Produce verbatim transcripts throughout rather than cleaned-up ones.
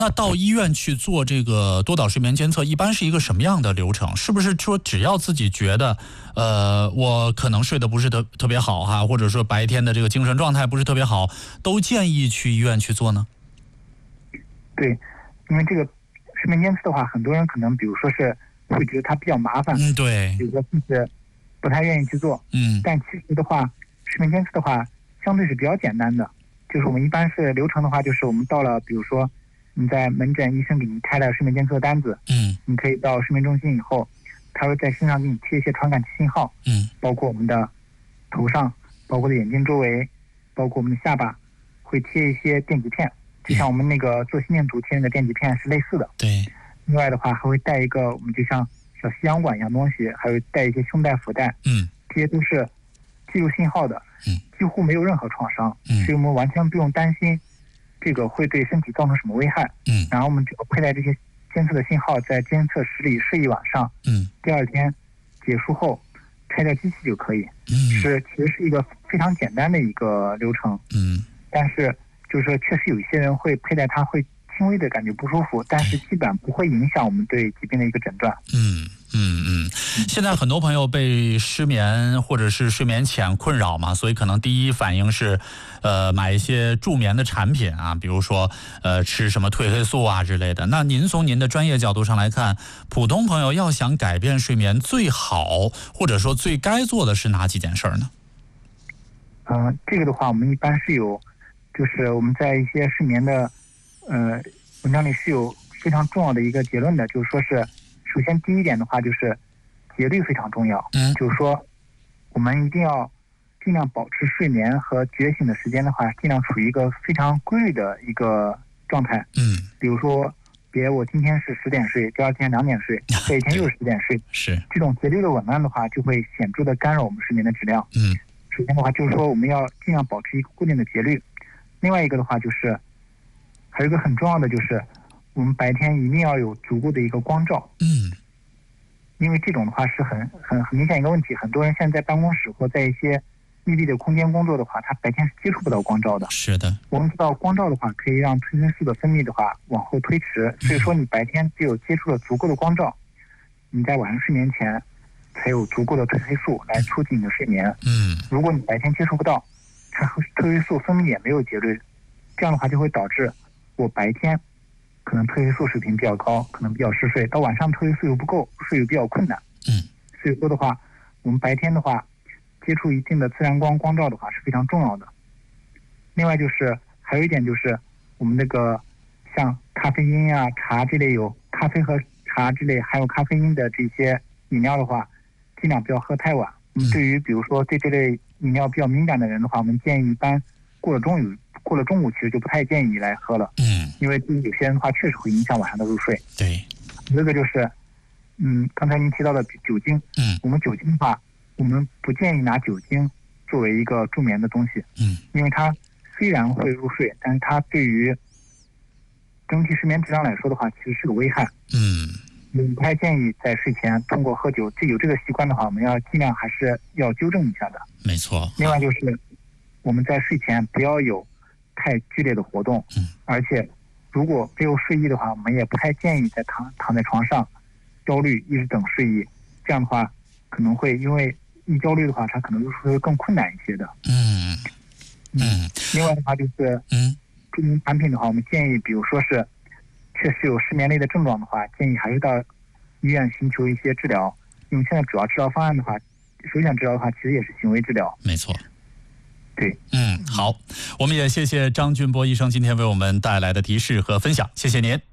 那到医院去做这个多导睡眠监测，一般是一个什么样的流程？是不是说只要自己觉得，呃，我可能睡得不是特特别好哈，或者说白天的这个精神状态不是特别好，都建议去医院去做呢？ 对，因为这个睡眠监测的话，很多人可能比如说是会觉得它比较麻烦， 嗯，对， 比如说就是不太愿意去做， 嗯， 但其实的话，睡眠监测的话相对是比较简单的，就是我们一般是流程的话，就是我们到了，比如说你在门诊，医生给你开了睡眠监测单子， 嗯， 你可以到睡眠中心以后，他会在身上给你贴一些传感器信号， 嗯， 包括我们的头上，包括的眼睛周围，包括我们的下巴，会贴一些电极片，就像我们那个做心电图贴那个电极片是类似的。 对。 另外的话，还会带一个我们就像小吸氧管一样东西，还有带一些胸带、腹带， 嗯， 这些都是记录信号的， 嗯， 几乎没有任何创伤， 嗯， 所以我们完全不用担心这个会对身体造成什么危害， 嗯， 然后我们只要佩戴这些监测的信号，在监测室里睡一晚上， 嗯， 第二天结束后拆掉机器就可以， 嗯， 是其实是一个非常简单的一个流程， 嗯， 但是就是说确实有一些人会佩戴它会轻微的感觉不舒服，但是基本不会影响我们对疾病的一个诊断。 嗯嗯嗯，现在很多朋友被失眠或者是睡眠浅困扰嘛，所以可能第一反应是，呃，买一些助眠的产品啊，比如说呃吃什么褪黑素啊之类的。那您从您的专业角度上来看，普通朋友要想改变睡眠，最好或者说最该做的是哪几件事呢？ 嗯、呃，这个的话，我们一般是有，就是我们在一些睡眠的呃文章里是有非常重要的一个结论的，就是说是。首先，第一点的话就是节律非常重要， 嗯， 就是说我们一定要尽量保持睡眠和觉醒的时间的话，尽量处于一个非常规律的一个状态。 嗯， 比如说，别我今天是十点睡，第二天两点睡，这一天又是十点睡， 是这种节律的紊乱的话，就会显著的干扰我们睡眠的质量。 嗯， 首先的话就是说我们要尽量保持一个固定的节律，另外一个的话就是还有一个很重要的就是。我们白天一定要有足够的一个光照， 嗯， 因为这种的话是很很很明显一个问题。很多人现在在办公室或在一些密闭的空间工作的话，他白天是接触不到光照的。 是的， 我们知道光照的话可以让褪黑素的分泌的话往后推迟，所以说你白天只有接触了足够的光照，你在晚上睡眠前才有足够的褪黑素来促进你的睡眠。 嗯， 如果你白天接触不到，它褪黑素分泌也没有节律，这样的话就会导致我白天。可能褪黑素水平比较高，可能比较嗜睡，到晚上褪黑素又不够，入睡又比较困难。 嗯， 所以说的话，我们白天的话，接触一定的自然光光照的话是非常重要的。另外就是还有一点就是，我们那个像咖啡因啊、茶这类有咖啡和茶这类含有咖啡因的这些饮料的话，尽量不要喝太晚。嗯，对于比如说对这类饮料比较敏感的人的话，我们建议一般过了中午。过了中午，其实就不太建议来喝了。 嗯， 因为对于有些人的话，确实会影响晚上的入睡。 对， 这个就是，嗯，刚才您提到的酒精。 嗯， 我们酒精的话，我们不建议拿酒精作为一个助眠的东西。 嗯， 因为它虽然会入睡，但是它对于整体睡眠质量来说的话，其实是个危害。 嗯， 嗯，不太建议在睡前通过喝酒。这有这个习惯的话，我们要尽量还是要纠正一下的。 没错。 另外就是我们在睡前不要有。太剧烈的活动， 嗯， 而且如果没有睡意的话，我们也不太建议在躺躺在床上焦虑一直等睡意，这样的话可能会因为一焦虑的话，它可能入睡会更困难一些的。 嗯嗯。 另外的话就是， 嗯， 助眠产品的话，我们建议，比如说是确实有失眠类的症状的话，建议还是到医院寻求一些治疗。因为现在主要治疗方案的话，首选治疗的话，其实也是行为治疗。 没错。 对， 嗯，好，我们也谢谢张俊波医生今天为我们带来的提示和分享，谢谢您。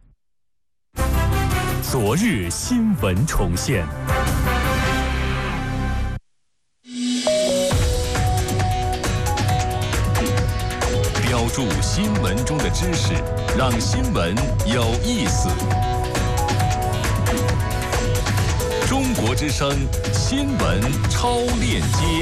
昨日新闻重现，标注新闻中的知识，让新闻有意思。中国之声新闻超链接。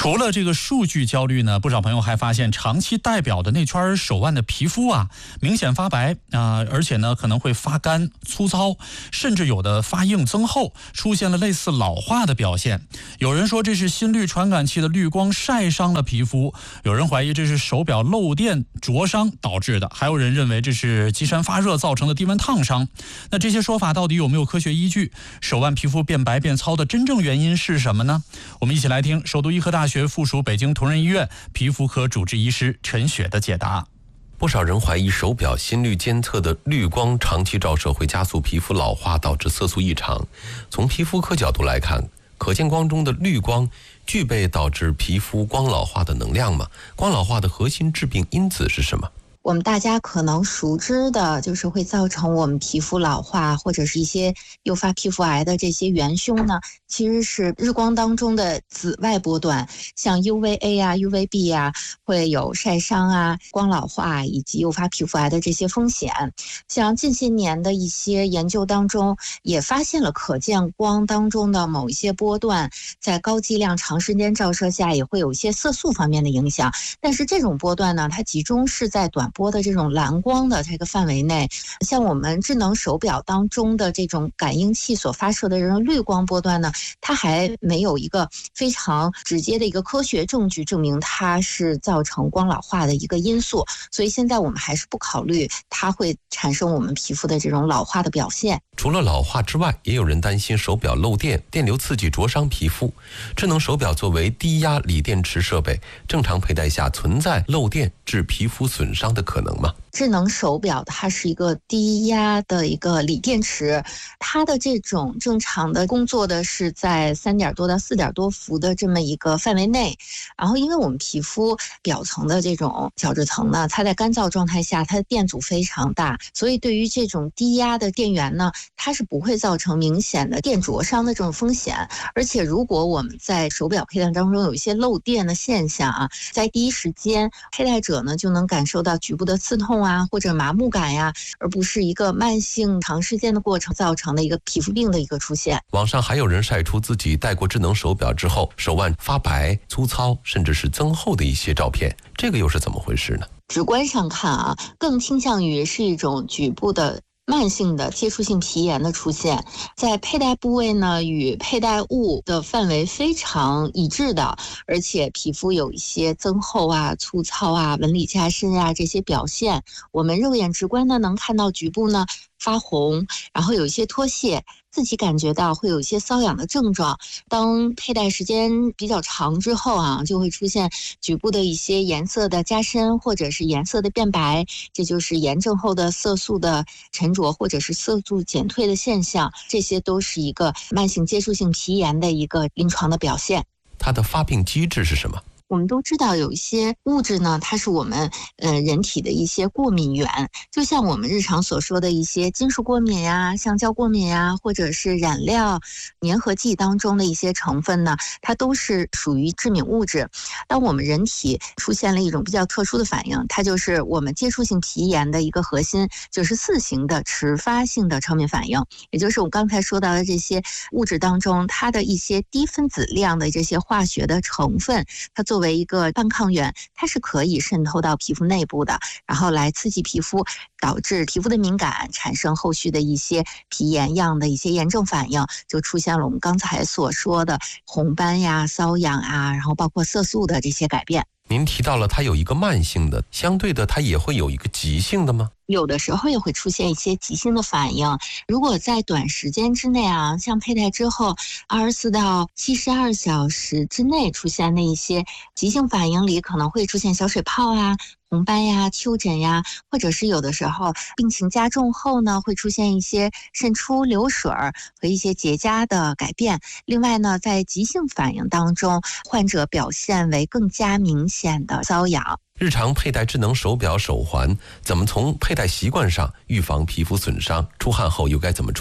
除了这个数据焦虑呢，不少朋友还发现长期戴表的那圈手腕的皮肤啊，明显发白啊、呃，而且呢可能会发干、粗糙，甚至有的发硬增厚，出现了类似老化的表现。有人说这是心率传感器的绿光晒伤了皮肤，有人怀疑这是手表漏电灼伤导致的，还有人认为这是机身发热造成的低温烫伤。那这些说法到底有没有科学依据？手腕皮肤变白变糙的真正原因是什么呢？我们一起来听首都医科大学附属北京同仁医院皮肤科主治医师陈雪的解答。 不少人怀疑手表心率监测的绿光长期照射会加速皮肤老化，导致色素异常。从皮肤科角度来看，可见光中的绿光具备导致皮肤光老化的能量吗？光老化的核心致病因子是什么？ 我们大家可能熟知的就是会造成我们皮肤老化或者是一些诱发皮肤癌的这些元凶呢，其实是日光当中的紫外波段，像 U V A 啊 U V B 啊，会有晒伤啊、光老化以及诱发皮肤癌的这些风险。像近些年的一些研究当中也发现了可见光当中的某一些波段在高剂量长时间照射下也会有一些色素方面的影响，但是这种波段呢，它集中是在短波的这种蓝光的这个范围内。像我们智能手表当中的这种感应器所发射的这种绿光波段呢，它还没有一个非常直接的一个科学证据证明它是造成光老化的一个因素，所以现在我们还是不考虑它会产生我们皮肤的这种老化的表现。 除了老化之外，也有人担心手表漏电，电流刺激灼伤皮肤。智能手表作为低压锂电池设备，正常佩戴下存在漏电致皮肤损伤的可能吗？ 智能手表它是一个低压的一个锂电池，它的这种正常的工作的是在三点多到四点多伏的这么一个范围内。然后因为我们皮肤表层的这种角质层呢，它在干燥状态下它的电阻非常大，所以对于这种低压的电源呢，它是不会造成明显的电灼伤的这种风险。而且如果我们在手表佩戴当中有一些漏电的现象啊，在第一时间佩戴者呢就能感受到局部的刺痛啊或者麻木感呀，而不是一个慢性长时间的过程造成的一个皮肤病的一个出现。 网上还有人晒出自己戴过智能手表之后手腕发白、粗糙甚至是增厚的一些照片，这个又是怎么回事呢？ 直观上看啊，更倾向于是一种局部的慢性的接触性皮炎的出现，在佩戴部位呢与佩戴物的范围非常一致的，而且皮肤有一些增厚啊、粗糙啊、纹理加深啊这些表现。我们肉眼直观的能看到局部呢发红，然后有一些脱屑，自己感觉到会有一些瘙痒的症状。当佩戴时间比较长之后啊，就会出现局部的一些颜色的加深或者是颜色的变白，这就是炎症后的色素的沉着或者是色素减退的现象，这些都是一个慢性接触性皮炎的一个临床的表现。 它的发病机制是什么？ 我们都知道有一些物质呢，它是我们呃人体的一些过敏源，就像我们日常所说的一些金属过敏呀、橡胶过敏呀，或者是染料、粘合剂当中的一些成分呢，它都是属于致敏物质。当我们人体出现了一种比较特殊的反应，它就是我们接触性皮炎的一个核心，就是四型的迟发性的超敏反应，也就是我刚才说到的这些物质当中，它的一些低分子量的这些化学的成分，它作为一个半抗原，它是可以渗透到皮肤内部的，然后来刺激皮肤，导致皮肤的敏感，产生后续的一些皮炎样的一些炎症反应，就出现了我们刚才所说的红斑呀、瘙痒啊，然后包括色素的这些改变。 您提到了它有一个慢性的，相对的它也会有一个急性的吗？ 有的时候也会出现一些急性的反应，如果在短时间之内啊，像佩戴之后二十四到七十二小时之内出现的一些急性反应里，可能会出现小水泡啊、红斑呀、丘疹呀，或者是有的时候病情加重后呢，会出现一些渗出、流水和一些结痂的改变。另外呢，在急性反应当中，患者表现为更加明显的瘙痒。 日常佩戴智能手表、手环，怎么从佩戴习惯上预防皮肤损伤？出汗后又该怎么处理？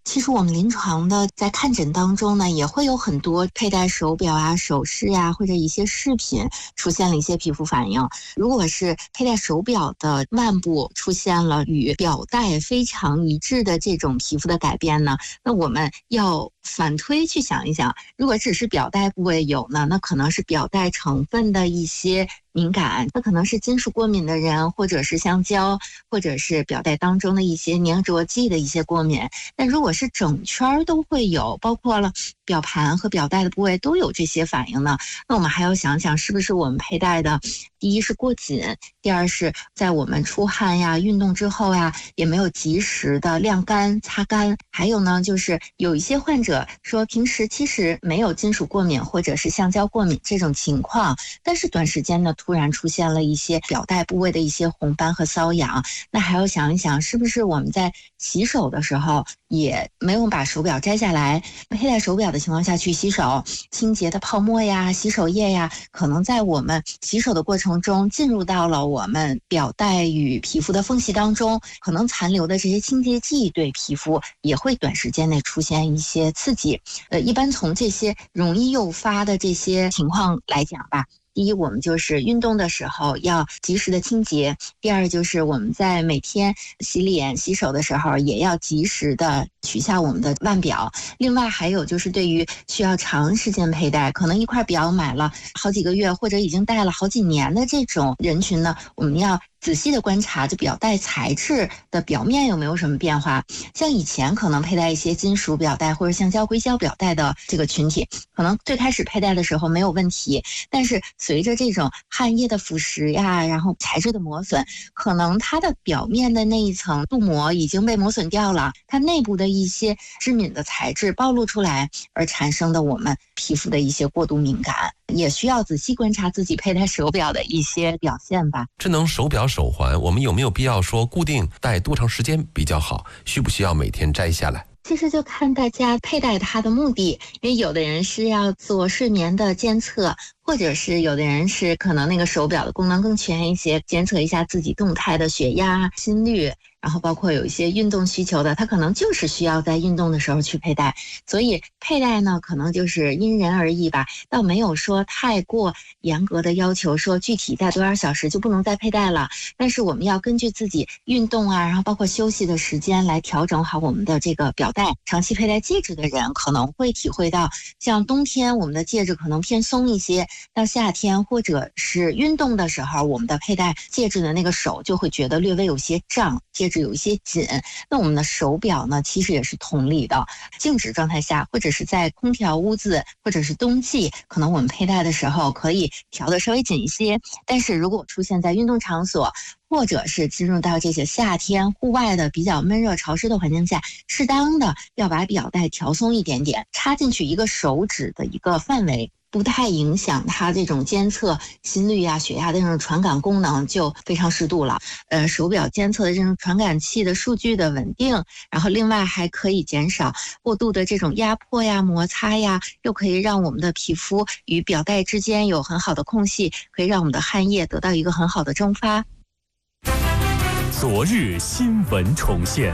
其实我们临床的在看诊当中呢，也会有很多佩戴手表啊、首饰啊，或者一些饰品出现了一些皮肤反应。如果是佩戴手表的腕部出现了与表带非常一致的这种皮肤的改变呢，那我们要反推去想一想，如果只是表带部位有呢，那可能是表带成分的一些敏感，那可能是金属过敏的人，或者是橡胶，或者是表带当中的一些粘着剂的一些过敏。但如果是整圈都会有，包括了表盘和表带的部位都有这些反应呢，那我们还要想想是不是我们佩戴的，第一是过紧，第二是在我们出汗呀、运动之后呀，也没有及时的晾干、擦干。还有呢，就是有一些患者说平时其实没有金属过敏或者是橡胶过敏这种情况，但是短时间呢突然出现了一些表带部位的一些红斑和瘙痒，那还要想一想是不是我们在洗手的时候也没有把手表摘下来，佩戴手表的情况下去洗手，清洁的泡沫呀、洗手液呀，可能在我们洗手的过程中进入到了我们表带与皮肤的缝隙当中，可能残留的这些清洁剂对皮肤也会短时间内出现一些刺激。呃，一般从这些容易诱发的这些情况来讲吧，第一，我们就是运动的时候要及时的清洁；第二，就是我们在每天洗脸、洗手的时候也要及时的取下我们的腕表。另外，还有就是对于需要长时间佩戴，可能一块表买了好几个月，或者已经戴了好几年的这种人群呢，我们要仔细的观察这表带材质的表面有没有什么变化。像以前可能佩戴一些金属表带或者橡胶硅胶表带的这个群体，可能最开始佩戴的时候没有问题，但是随着这种汗液的腐蚀呀，然后材质的磨损，可能它的表面的那一层镀膜已经被磨损掉了，它内部的一些致敏的材质暴露出来，而产生的我们皮肤的一些过度敏感，也需要仔细观察自己佩戴手表的一些表现吧。 智能手表手环，我们有没有必要说固定戴多长时间比较好？需不需要每天摘下来？ 其实就看大家佩戴它的目的，因为有的人是要做睡眠的监测，或者是有的人是可能那个手表的功能更全一些，监测一下自己动态的血压、心率，然后包括有一些运动需求的，他可能就是需要在运动的时候去佩戴。所以佩戴呢，可能就是因人而异吧，倒没有说太过严格的要求，说具体戴多少小时就不能再佩戴了。但是我们要根据自己运动啊，然后包括休息的时间来调整好我们的这个表带。长期佩戴戒指的人可能会体会到，像冬天我们的戒指可能偏松一些，到夏天或者是运动的时候，我们的佩戴戒指的那个手就会觉得略微有些胀，戒指有一些紧。那我们的手表呢，其实也是同理的，静止状态下或者是在空调屋子或者是冬季，可能我们佩戴的时候可以调得稍微紧一些，但是如果出现在运动场所或者是进入到这些夏天户外的比较闷热潮湿的环境下，适当的要把表带调松一点点，插进去一个手指的一个范围，不太影响它这种监测心率啊、血压的这种传感功能，就非常适度了。呃，手表监测的这种传感器的数据的稳定，然后另外还可以减少过度的这种压迫呀、摩擦呀，又可以让我们的皮肤与表带之间有很好的空隙，可以让我们的汗液得到一个很好的蒸发。 昨日新闻重现。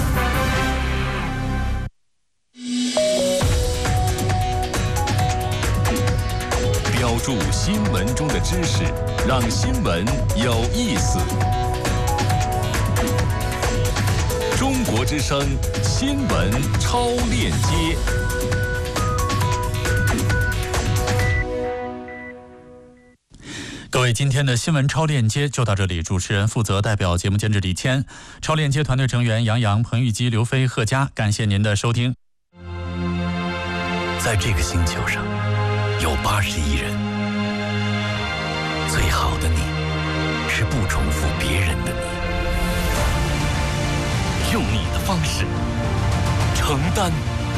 标注新闻中的知识，让新闻有意思。中国之声新闻超链接。 各位，今天的新闻超链接就到这里。主持人负责，代表节目监制李谦，超链接团队成员杨洋、彭玉基、刘飞、贺佳，感谢您的收听。 在这个星球上，有八十亿人，最好的你是不重复别人的你，用你的方式承担，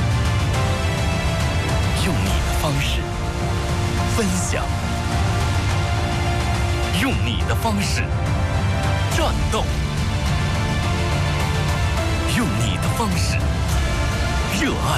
用你的方式分享，用你的方式战斗，用你的方式热爱，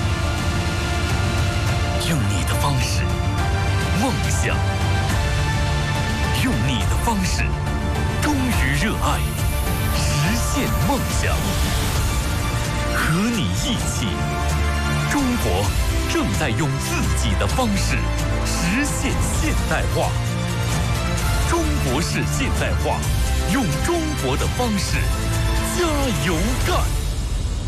用你的方式梦想，用你的方式忠于热爱，实现梦想。和你一起。中国正在用自己的方式实现现代化。中国式现代化，用中国的方式加油干！